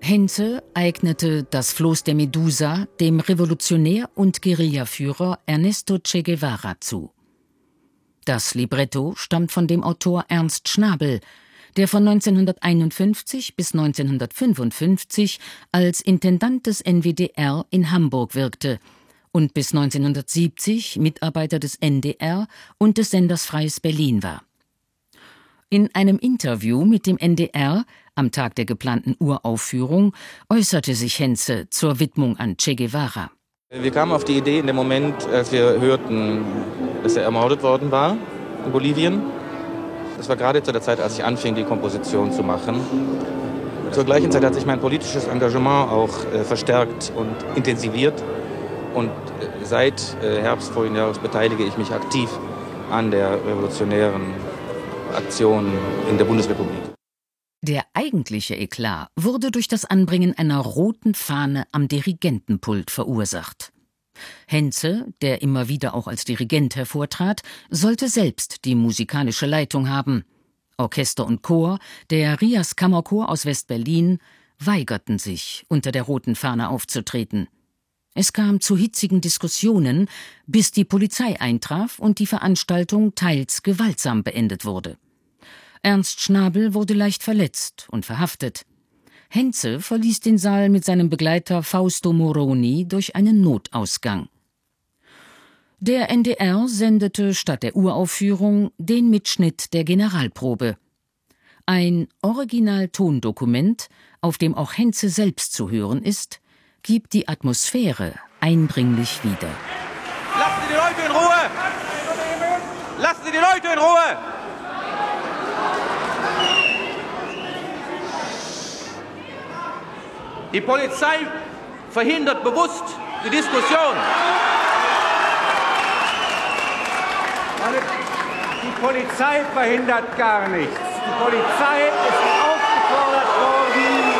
Henze eignete Das Floß der Medusa dem Revolutionär und Guerillaführer Ernesto Che Guevara zu. Das Libretto stammt von dem Autor Ernst Schnabel, der von 1951 bis 1955 als Intendant des NWDR in Hamburg wirkte und bis 1970 Mitarbeiter des NDR und des Senders Freies Berlin war. In einem Interview mit dem NDR am Tag der geplanten Uraufführung äußerte sich Henze zur Widmung an Che Guevara. Wir kamen auf die Idee in dem Moment, als wir hörten, dass er ermordet worden war in Bolivien. Das war gerade zu der Zeit, als ich anfing, die Komposition zu machen. Zur gleichen Zeit hat sich mein politisches Engagement auch verstärkt und intensiviert. Und seit Herbst vorigen Jahres beteilige ich mich aktiv an der revolutionären Aktion in der Bundesrepublik. Der eigentliche Eklat wurde durch das Anbringen einer roten Fahne am Dirigentenpult verursacht. Henze, der immer wieder auch als Dirigent hervortrat, sollte selbst die musikalische Leitung haben. Orchester und Chor, der Rias Kammerchor aus West-Berlin, weigerten sich, unter der roten Fahne aufzutreten. Es kam zu hitzigen Diskussionen, bis die Polizei eintraf und die Veranstaltung teils gewaltsam beendet wurde. Ernst Schnabel wurde leicht verletzt und verhaftet. Henze verließ den Saal mit seinem Begleiter Fausto Moroni durch einen Notausgang. Der NDR sendete statt der Uraufführung den Mitschnitt der Generalprobe. Ein Original-Tondokument, auf dem auch Henze selbst zu hören ist, gibt die Atmosphäre eindringlich wieder. Lassen Sie die Leute in Ruhe! Lassen Sie die Leute in Ruhe! Die Polizei verhindert bewusst die Diskussion. Die Polizei verhindert gar nichts. Die Polizei ist aufgefordert worden.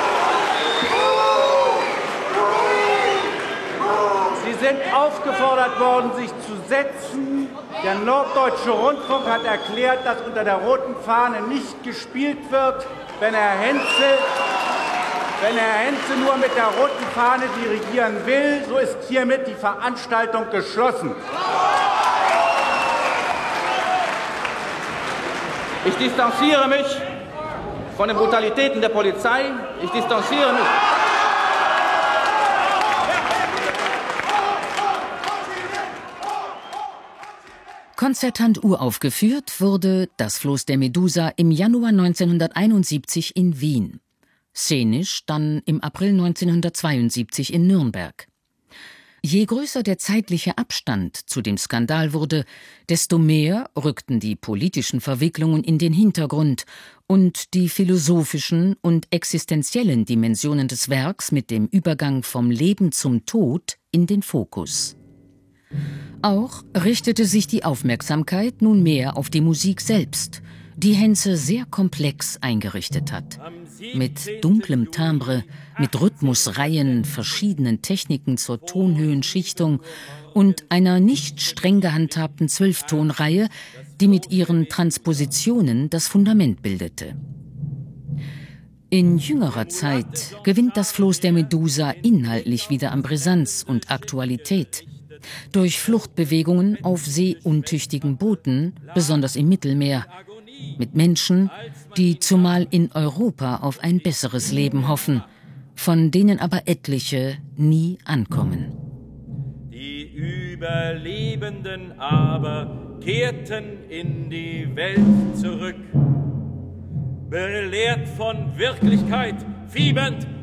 Sie sind aufgefordert worden, sich zu setzen. Der Norddeutsche Rundfunk hat erklärt, dass unter der roten Fahne nicht gespielt wird, wenn Herr Henze nur mit der roten Fahne dirigieren will. So ist hiermit die Veranstaltung geschlossen. Ich distanziere mich von den Brutalitäten der Polizei. Ich distanziere mich. Konzertant uraufgeführt wurde Das Floß der Medusa im Januar 1971 in Wien. Szenisch dann im April 1972 in Nürnberg. Je größer der zeitliche Abstand zu dem Skandal wurde, desto mehr rückten die politischen Verwicklungen in den Hintergrund und die philosophischen und existenziellen Dimensionen des Werks mit dem Übergang vom Leben zum Tod in den Fokus. Auch richtete sich die Aufmerksamkeit nunmehr auf die Musik selbst, die Henze sehr komplex eingerichtet hat. Mit dunklem Timbre, mit Rhythmusreihen, verschiedenen Techniken zur Tonhöhenschichtung und einer nicht streng gehandhabten 12-Tonreihe, die mit ihren Transpositionen das Fundament bildete. In jüngerer Zeit gewinnt Das Floß der Medusa inhaltlich wieder an Brisanz und Aktualität. Durch Fluchtbewegungen auf seeuntüchtigen Booten, besonders im Mittelmeer, mit Menschen, die zumal in Europa auf ein besseres Leben hoffen, von denen aber etliche nie ankommen. Die Überlebenden aber kehrten in die Welt zurück, belehrt von Wirklichkeit, fiebernd